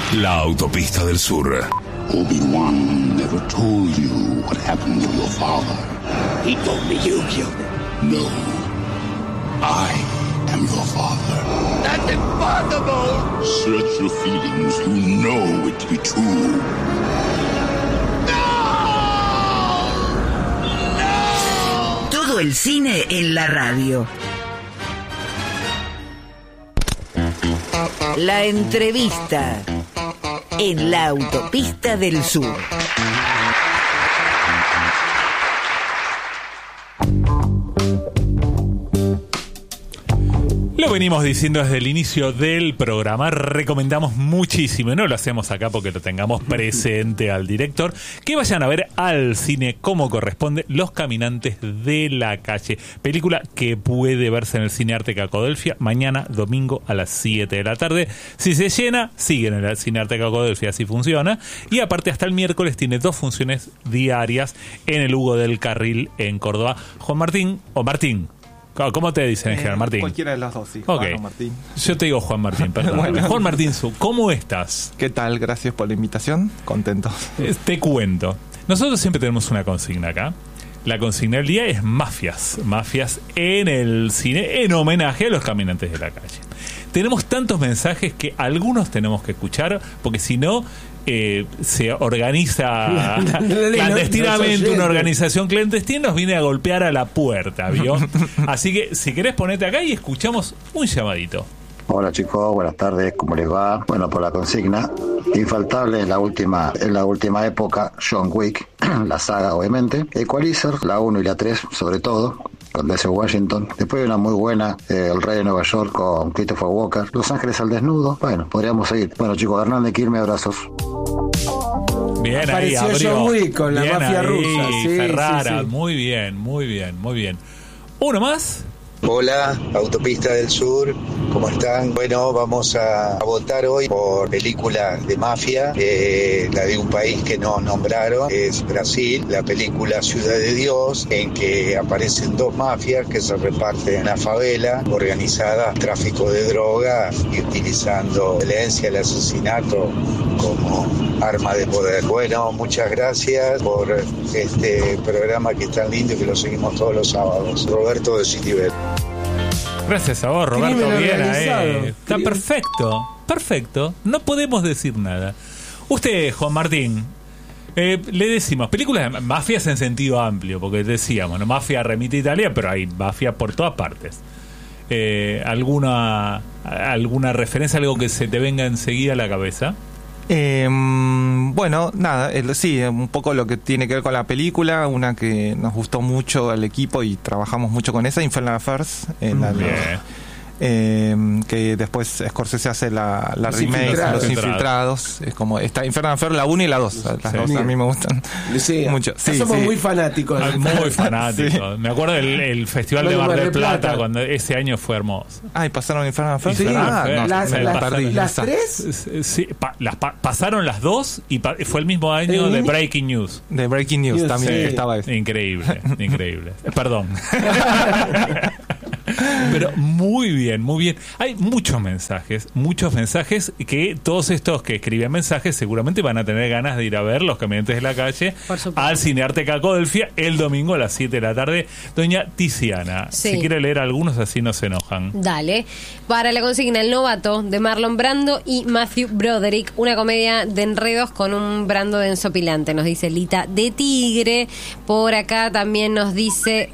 La autopista del sur. Obi-Wan never told you what happened to your father. He told me you killed him. No. I am your father. That's impossible! Search your feelings. You know it to be true. Todo el cine en la radio. La entrevista en la autopista del sur. Lo venimos diciendo desde el inicio del programa, recomendamos muchísimo, y no lo hacemos acá porque lo tengamos presente al director, que vayan a ver al cine como corresponde Los Caminantes de la Calle, película que puede verse en el Cine Arte Cacodelfia mañana domingo a las 7 de la tarde. Si se llena, siguen en el Cine Arte Cacodelfia, así funciona, y aparte hasta el miércoles tiene 2 funciones diarias en el Hugo del Carril en Córdoba. Juan Martín, o Martín, ¿cómo te dicen en general, Martín? Cualquiera de los dos, sí. Okay. Juan Martín. Yo te digo Juan Martín, perdón. Bueno. Juan Martín Su, ¿cómo estás? ¿Qué tal? Gracias por la invitación. Contento. Te cuento. Nosotros siempre tenemos una consigna acá. La consigna del día es mafias. Mafias en el cine, en homenaje a Los Caminantes de la Calle. Tenemos tantos mensajes que algunos tenemos que escuchar, porque si no... se organiza clandestinamente, una organización clandestina nos viene a golpear a la puerta, ¿vio? Así que si querés ponete acá y escuchamos un llamadito. Hola chicos, buenas tardes, ¿cómo les va? Bueno, por la consigna, infaltable en la última época, John Wick, la saga obviamente, Equalizer, la 1 y la 3 sobre todo, con Denzel Washington. Después hay una muy buena, El Rey de Nueva York con Christopher Walker, Los Ángeles al Desnudo. Bueno, podríamos seguir. Bueno chicos, Hernández Quilmes, abrazos. Bien, apareció ahí abrió. John Wick con la bien mafia ahí, rusa. Sí, Ferrara, sí. muy bien, muy bien, muy bien. ¿Uno más? Hola, Autopista del Sur, ¿cómo están? Bueno, vamos a votar hoy por película de mafia, la de un país que no nombraron, es Brasil, la película Ciudad de Dios, en que aparecen 2 mafias que se reparten en la favela, organizadas, tráfico de drogas y utilizando violencia, el asesinato como arma de poder. Bueno, muchas gracias por este programa que es tan lindo y que lo seguimos todos los sábados. Roberto de Citibel. Gracias a vos, Roberto. Crimen Bien organizado. ahí. Está perfecto. No podemos decir nada. Usted, Juan Martín, le decimos, películas de mafias en sentido amplio, porque decíamos, ¿no? Mafia remite a Italia, pero hay mafia por todas partes. ¿Alguna referencia, algo que se te venga enseguida a la cabeza? Bueno, nada, sí, un poco lo que tiene que ver con la película, una que nos gustó mucho al equipo y trabajamos mucho con esa, Infernal Affairs, que después Scorsese hace la remake, Los Infiltrados. Es como está Infernal Affairs, la 1 y la 2. Las dos a mí me gustan mucho. Sí, somos muy fanáticos. Muy fanáticos. Sí. Me acuerdo del Festival de Mar del Plata, cuando ese año fue hermoso. ¿Y pasaron Infernal Affairs? Sí, ¿Las 3? Sí, pasaron las 2 y fue el mismo año de Breaking News. De Breaking News también estaba eso. Increíble. Perdón. Pero muy bien. Hay muchos mensajes que todos estos que escriben mensajes seguramente van a tener ganas de ir a ver Los Caminantes de la Calle al Cine Arte Cacodelfia el domingo a las 7 de la tarde. Doña Tiziana, si quiere leer algunos así no se enojan. Dale. Para la consigna El Novato, de Marlon Brando y Matthew Broderick, una comedia de enredos con un Brando ensopilante, nos dice Lita de Tigre. Por acá también nos dice...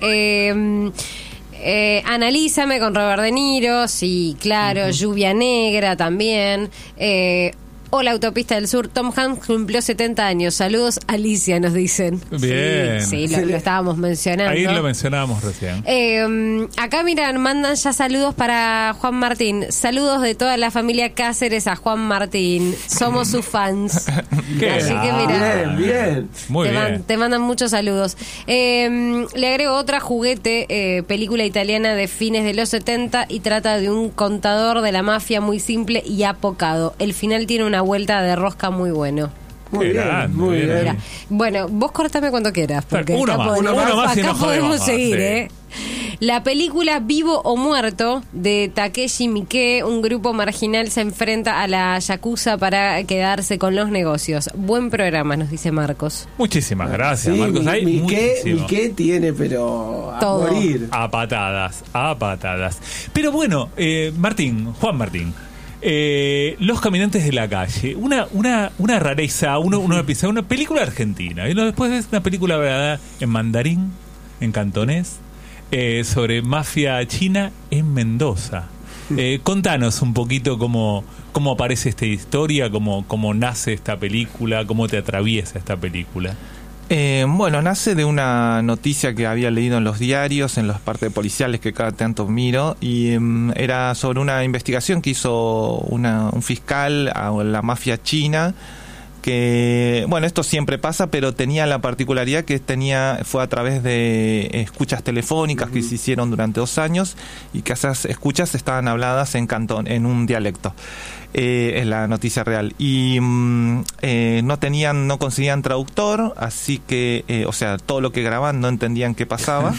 Analízame con Robert De Niro, sí, claro, Lluvia Negra también. Hola, Autopista del Sur, Tom Hanks cumplió 70 años. Saludos, Alicia, nos dicen. Bien. Sí, lo estábamos mencionando. Ahí lo mencionábamos recién. Acá, miran, mandan ya saludos para Juan Martín. Saludos de toda la familia Cáceres a Juan Martín. Somos sus fans. Así que, mira. Bien. Muy bien. Te mandan muchos saludos. Le agrego otra juguete, película italiana de fines de los 70 y trata de un contador de la mafia muy simple y apocado. El final tiene una vuelta de rosca muy bueno. Muy bien. Mira. Bueno, vos cortame cuando quieras, porque uno más acá y nos podemos jodemos seguir, más, sí. La película Vivo o Muerto de Takeshi Miike, un grupo marginal se enfrenta a la yakuza para quedarse con los negocios. Buen programa, nos dice Marcos. Muchísimas gracias, Sí, Marcos. Hay Miike tiene, pero a todo. morir. A patadas. Pero bueno, Juan Martín. Los caminantes de la calle, una rareza, uno empieza una película argentina y después ves una película grabada en mandarín, en cantonés, sobre mafia china en Mendoza. Contanos un poquito cómo aparece esta historia, cómo nace esta película, cómo te atraviesa esta película. Bueno, nace de una noticia que había leído en los diarios, en las partes policiales que cada tanto miro, y era sobre una investigación que hizo un fiscal a la mafia china, que, bueno, esto siempre pasa, pero tenía la particularidad que fue a través de escuchas telefónicas que se hicieron durante 2 años, y que esas escuchas estaban habladas en un dialecto. Es la noticia real. Y no conseguían traductor, así que, o sea, todo lo que grababan no entendían qué pasaba.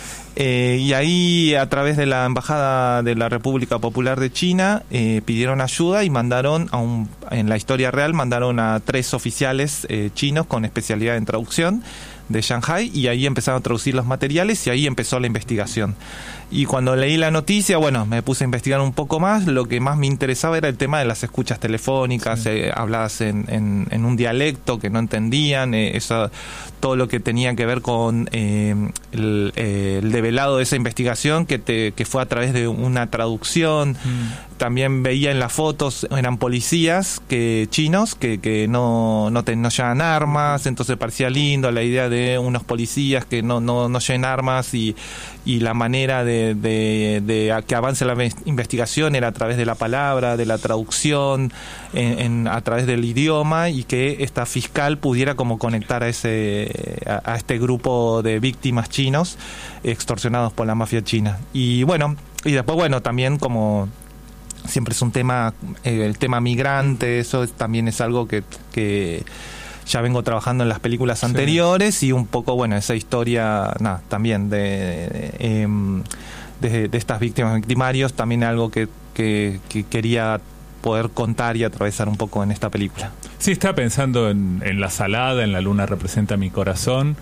Y ahí, a través de la Embajada de la República Popular de China, pidieron ayuda y mandaron en la historia real, mandaron a 3 oficiales chinos con especialidad en traducción de Shanghái, y ahí empezaron a traducir los materiales y ahí empezó la investigación. Y cuando leí la noticia, bueno, me puse a investigar un poco más. Lo que más me interesaba era el tema de las escuchas telefónicas, habladas en un dialecto que no entendían, todo lo que tenía que ver con el develado de esa investigación que fue a través de una traducción. También veía en las fotos, eran policías chinos que no llevan armas, entonces parecía lindo la idea de unos policías que no lleven armas, y la manera de que avance la investigación era a través de la palabra, de la traducción, a través del idioma, y que esta fiscal pudiera como conectar a este grupo de víctimas chinos extorsionados por la mafia china. Y bueno, y después, bueno, también como siempre es un tema, el tema migrante, eso también es algo que ya vengo trabajando en las películas anteriores, y un poco, bueno, esa historia, también de estas víctimas, victimarios, también algo que quería poder contar y atravesar un poco en esta película. Sí, estaba pensando en La Salada, en La Luna representa mi corazón,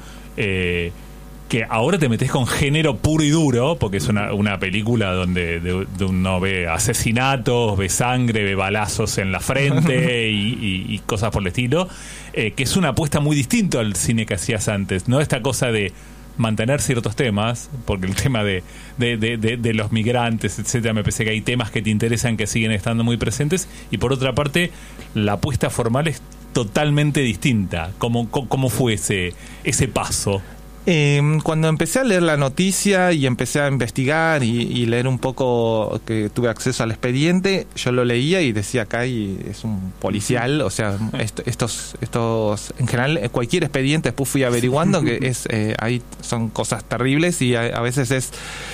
que ahora te metes con género puro y duro, porque es una película donde uno ve asesinatos, ve sangre, ve balazos en la frente y cosas por el estilo, que es una apuesta muy distinta al cine que hacías antes, ¿no? Esta cosa de mantener ciertos temas, porque el tema de los migrantes, etcétera, me parece que hay temas que te interesan que siguen estando muy presentes, y por otra parte la apuesta formal es totalmente distinta. ¿Cómo fue ese paso? Cuando empecé a leer la noticia y empecé a investigar y leer un poco, que tuve acceso al expediente, yo lo leía y decía, acá es un policial, o sea, estos en general, cualquier expediente, después fui averiguando que ahí son cosas terribles, y a veces es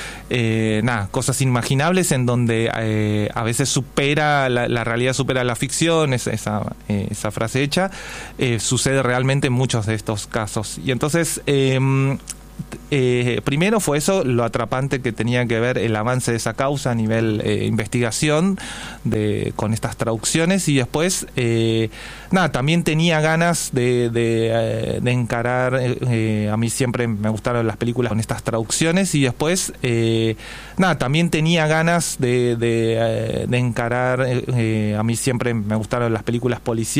cosas inimaginables, en donde a veces supera la realidad, supera la ficción, esa frase hecha, sucede realmente en muchos de estos casos. Y entonces primero fue eso, lo atrapante que tenía que ver el avance de esa causa a nivel investigación con estas traducciones, y después también tenía ganas de encarar, a mí siempre me gustaron las películas con estas traducciones, y después también tenía ganas de encarar, a mí siempre me gustaron las películas policiales